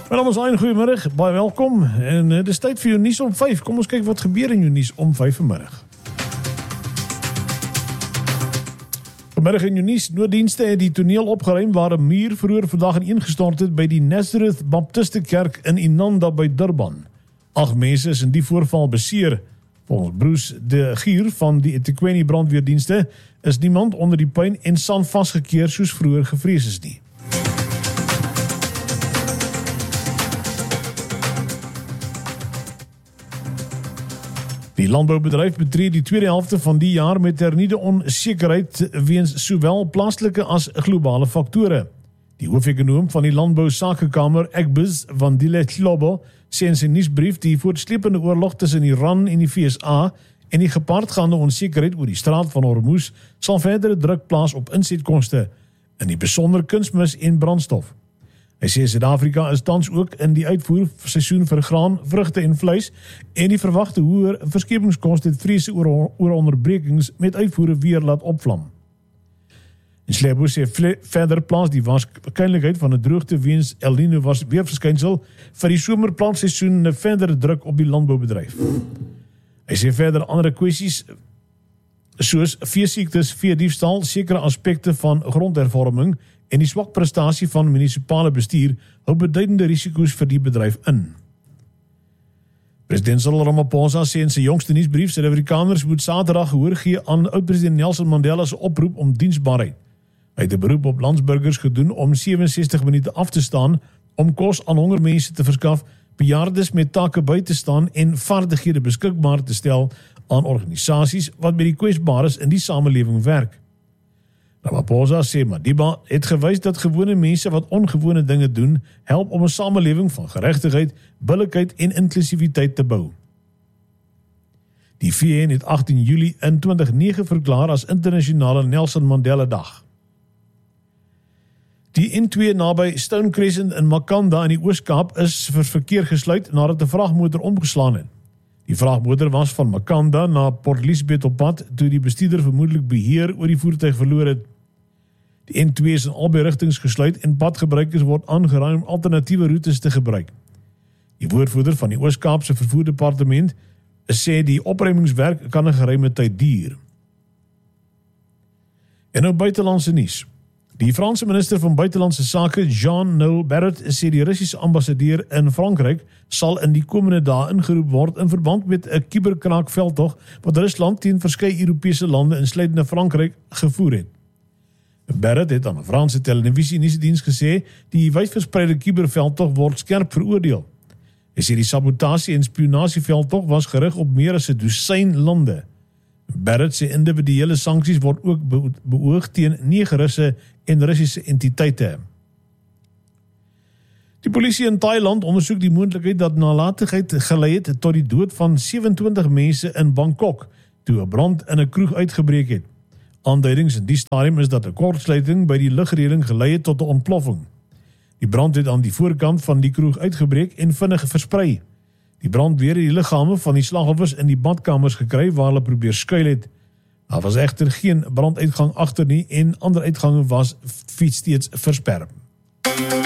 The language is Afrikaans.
Mijn naam is Ayn, goeiemiddag, baie welkom. En dit is tyd vir jou nuus om 5. Kom ons kyk wat gebeur in jou nuus om 5 vanmiddag. Vanmiddag in jou nuus, nooddienste het die toneel opgeruim waar 'n muur vroeër vandag ineengestort het by die Nazareth Baptistenkerk in Inanda by Durban. 8 mense is in die voorval beseer. Volgens Bruce de Gier van die eThekwini brandweerdienste is niemand onder die puin en sand vasgekeer soos vroeër gevrees is nie. Die landboubedryf betree die tweede helfte van die jaar met hernieude onsekerheid weens sowel plaaslike as globale faktore. Die hoofekonoom van die Landbousakekamer, Agbiz van Dile Tlobo, sê in sy nuusbrief die voortsleepende oorlog tussen Iran en die VSA en die gepaardgaande onsekerheid oor die straat van Hormuz sal verdere druk plaas op insetkoste, in die besonder kunsmis en brandstof. Hy sê Suid-Afrika is tans ook in die uitvoerseisoen vir graan, vrugte en vleis en die verwagte hoër verskepingskoste het vrese oor onderbrekings met uitvoere weer laat opvlam. En Slebo sê verder plaas die waarskynlikheid van 'n droogte weens El Nino weerverskynsel vir die somerplantseisoen 'n verdere druk op die landboubedryf. Hy sê verder ander kwessies soos veesiektes, veediefstal, sekere aspekte van grondhervorming en die swak prestasie van munisipale bestuur hou beduidende risiko's vir die bedryf in. President Cyril Ramaphosa sê in sy jongste nuusbrief Suid-Afrikaners moet Saterdag gehoor gee aan oud-president Nelson Mandela se oproep om diensbaarheid. Hy het 'n beroep op landsburgers gedoen om 67 minute af te staan om kos aan hongermense te verskaf, bejaardes met take by te staan en vaardighede beskikbaar te stel aan organisasies wat met die kwesbares in die samelewing werk. Ramaphosa sê Madiba het gewys dat gewone mense wat ongewone dinge doen, help om 'n samelewing van geregtigheid, billikheid en inklusiwiteit te bou. Die VN het 18 Julie in 2009 verklaar as internasionale Nelson Mandela Dag. Die N2 naby Stone Crescent in Makanda in die Oos-Kaap is vir verkeer gesluit nadat 'n vragmotor omgeslaan het. Die vragmotor was van Makanda na Port Elizabeth op pad toe die bestuurder vermoedelik beheer oor die voertuig verloor het. Die N2 is in albei rigtings gesluit en padgebruikers word aangeraai om alternatiewe roetes te gebruik. Die woordvoerder van die Oos-Kaapse vervoerdepartement sê die opruimingswerk kan 'n geruime tyd duur. En nou buitelandse nuus. Die Franse minister van buitelandse sake, Jean-Noël Barrot, sê die Russiese ambassadeur in Frankryk sal in die komende dae ingeroep word in verband met 'n kuberkraakveldtog wat Rusland teen verskeie Europese lande insluitende Frankryk gevoer het. Barrot het aan 'n Franse televisie-nuusdiens gesê die wydverspreide kuberveldtog word skerp veroordeel. Hy sê die sabotasie en spionasieveldtog was gerig op meer as 'n dosyn lande. Barrot sê individuele sanksies word ook beoog teen 9 Russe en Russiese entiteite. Die polisie in Thailand ondersoek die moontlikheid dat nalatigheid gelei het tot die dood van 27 mense in Bangkok toe 'n brand in 'n kroeg uitgebreek het. Aanduidings in die stadium is dat 'n kortsluiting by die lugreëling gelei het tot 'n ontploffing. Die brand het aan die voorkant van die kroeg uitgebreek en vinnig versprei. Die brandweer het die liggame van die slagoffers in die badkamers gekry waar hulle probeer skuil het. Daar was egter geen branduitgang agter nie en ander uitgange was steeds versperr.